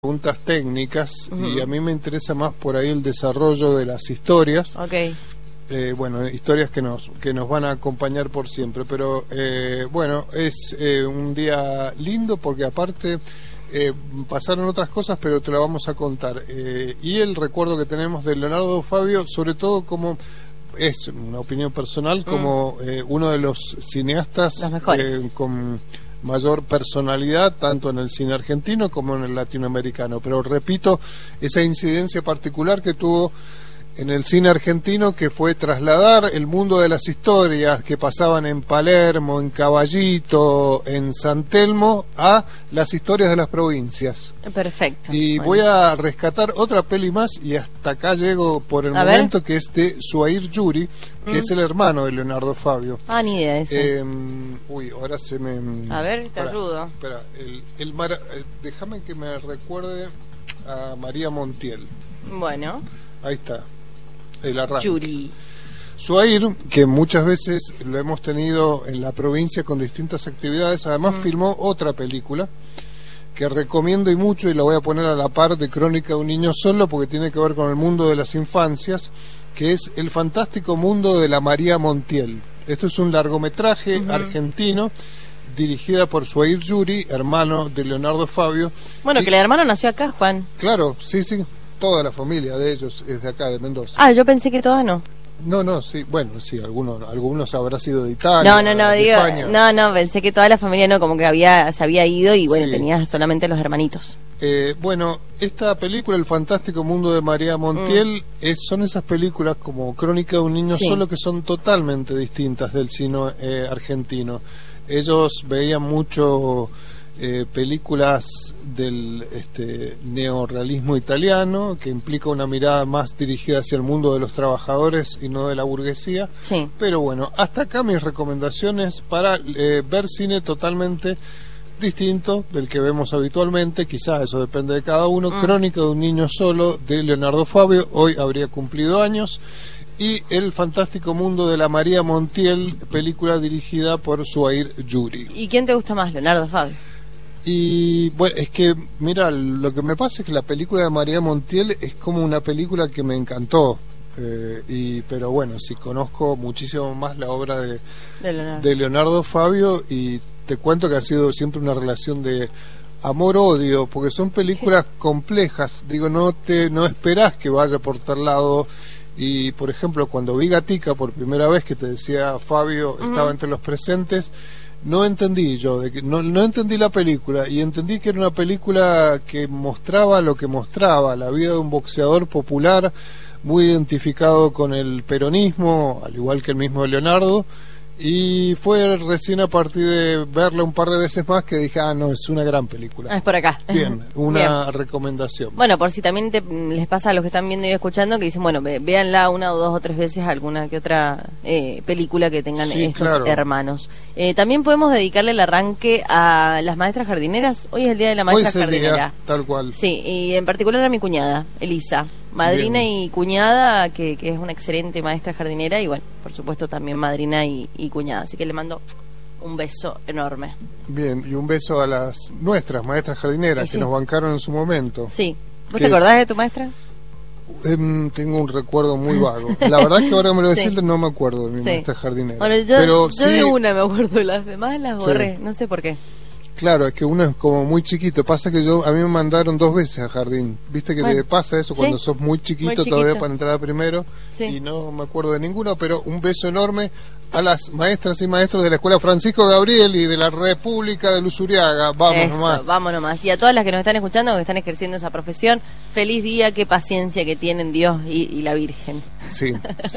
Preguntas técnicas y a mí me interesa más por ahí el desarrollo de las historias. Bueno, historias que nos van a acompañar por siempre, pero bueno, es un día lindo porque aparte pasaron otras cosas, pero te lo vamos a contar. Y el recuerdo que tenemos de Leonardo Fabio, sobre todo como es una opinión personal, como uno de los cineastas con mayor personalidad tanto en el cine argentino como en el latinoamericano, pero repito, esa incidencia particular que tuvo en el cine argentino, que fue trasladar el mundo de las historias que pasaban en Palermo, en Caballito, en San Telmo, a las historias de las provincias. Perfecto. Y voy a rescatar otra peli más, y hasta acá llego por el momento, que es de Zuhair Yuri, que es el hermano de Leonardo Fabio. Ah, ni idea ese. Ahora se me... A ver, te ayudo. Espera, déjame que me recuerde a María Montiel. Bueno. Ahí está. El arranque. Yuri. Zuhair, que muchas veces lo hemos tenido en la provincia con distintas actividades, además filmó otra película que recomiendo y mucho, y la voy a poner a la par de Crónica de un niño solo, porque tiene que ver con el mundo de las infancias, que es El fantástico mundo de la María Montiel. Esto es un largometraje argentino dirigida por Zuhair Yuri, hermano de Leonardo Fabio. Bueno, que el hermano nació acá, Juan. Claro, sí, toda la familia de ellos es de acá, de Mendoza. Ah, yo pensé que todas no. No, sí, bueno, sí, algunos habrá sido de Italia, de España. No, pensé que toda la familia no, como que se había ido y bueno, tenía solamente los hermanitos. Bueno, esta película, El fantástico mundo de María Montiel, son esas películas como Crónica de un niño solo, que son totalmente distintas del cine argentino. Ellos veían mucho películas del neorrealismo italiano, que implica una mirada más dirigida hacia el mundo de los trabajadores y no de la burguesía. Pero bueno, hasta acá mis recomendaciones para ver cine totalmente distinto del que vemos habitualmente, quizás eso depende de cada uno. Crónica de un niño solo, de Leonardo Fabio, hoy habría cumplido años, y El fantástico mundo de la María Montiel, película dirigida por Zuhair Yuri. ¿Y quién te gusta más, Leonardo Fabio? Y bueno, es que mira, lo que me pasa es que la película de María Montiel es como una película que me encantó, pero bueno, sí conozco muchísimo más la obra de Leonardo Fabio, y te cuento que ha sido siempre una relación de amor-odio, porque son películas complejas. Digo, no esperás que vaya por tal lado. Y por ejemplo, cuando vi Gatica por primera vez, que te decía Fabio estaba entre los presentes, no entendí no entendí la película, y entendí que era una película que mostraba lo que mostraba, la vida de un boxeador popular muy identificado con el peronismo, al igual que el mismo Leonardo. Y fue recién a partir de verla un par de veces más que dije, no, es una gran película. Es por acá. Bien, una recomendación. Bueno, por si también les pasa a los que están viendo y escuchando, que dicen, bueno, véanla una o dos o tres veces alguna que otra película que tengan estos hermanos. También podemos dedicarle el arranque a las maestras jardineras. Hoy es el día de la maestra jardinera. Día, tal cual. Sí, y en particular a mi cuñada, Elisa. Madrina y cuñada, que es una excelente maestra jardinera, y bueno, por supuesto también madrina y cuñada, así que le mando un beso enorme. Bien, y un beso a nuestras maestras jardineras que nos bancaron en su momento. Sí. ¿Vos te acordás de tu maestra? Tengo un recuerdo muy vago. La verdad es que ahora me lo decís, no me acuerdo de mi maestra jardinera. Bueno, yo de una me acuerdo, las demás las borré, no sé por qué. Claro, es que uno es como muy chiquito. Pasa que a mí me mandaron 2 veces a jardín. ¿Viste que te pasa eso cuando sos muy chiquito todavía para entrar a primero? Y no me acuerdo de ninguno, pero un beso enorme a las maestras y maestros de la Escuela Francisco Gabriel y de la República de Luzuriaga. Vamos nomás. Y a todas las que nos están escuchando, que están ejerciendo esa profesión, feliz día, qué paciencia que tienen Dios y la Virgen. Sí.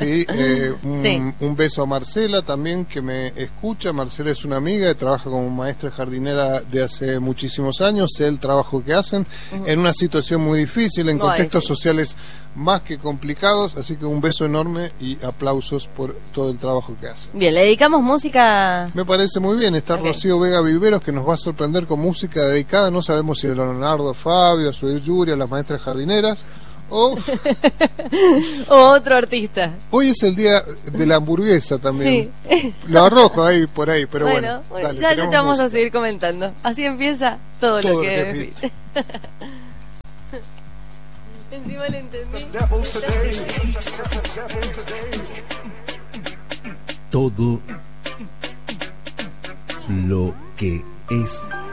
Un beso a Marcela también, que me escucha. Marcela es una amiga y trabaja como maestra jardinera de hace muchísimos años. Sé el trabajo que hacen en una situación muy difícil, en contextos sociales más que complicados, así que un beso enorme y aplausos por todo el trabajo que hacen. Bien, ¿le dedicamos música? Me parece muy bien. Está Rocío Vega Viveros, que nos va a sorprender con música dedicada, no sabemos si a Leonardo Fabio, a Zuhair Yuri, a las maestras jardineras, o otro artista. Hoy es el día de la hamburguesa también. Lo arrojo ahí por ahí, pero bueno dale, ya te vamos a seguir comentando. Así empieza todo lo que encima le entendí. Todo lo que es